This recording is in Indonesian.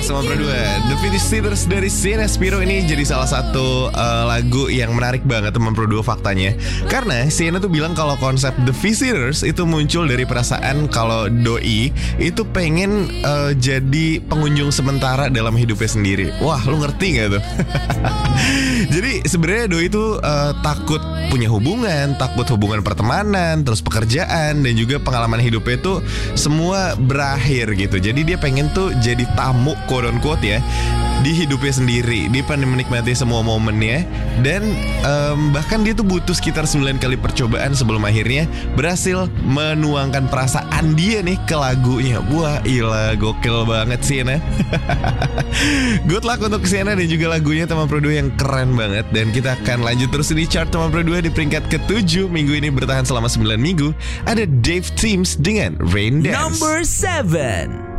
sama berdua. The Visitors dari Sienna Spiro ini jadi salah satu lagu yang menarik banget teman berdua faktanya. Karena Sienna tuh bilang kalau konsep The Visitors itu muncul dari perasaan kalau doi itu pengen jadi pengunjung sementara dalam hidupnya sendiri. Wah, lu ngerti gak tuh? Jadi sebenarnya doi itu takut punya hubungan, takut hubungan pertemanan, terus pekerjaan, dan juga pengalaman hidupnya itu semua berakhir gitu. Jadi dia pengen tuh jadi tamu quote unquote ya di hidupnya sendiri. Dia pengen menikmati semua momennya. Dan bahkan dia tuh butuh sekitar 9 kali percobaan sebelum akhirnya berhasil menuangkan perasaan dia nih ke lagunya. Wah ilah, gokil banget sih Sienna. Good luck untuk Sienna dan juga lagunya teman Pro 2 yang keren banget. Dan kita akan lanjut terus di chart teman Pro 2 di peringkat ke-7. Minggu ini bertahan selama 9 minggu. Ada Dave Teams dengan Rain Dance. Number 7.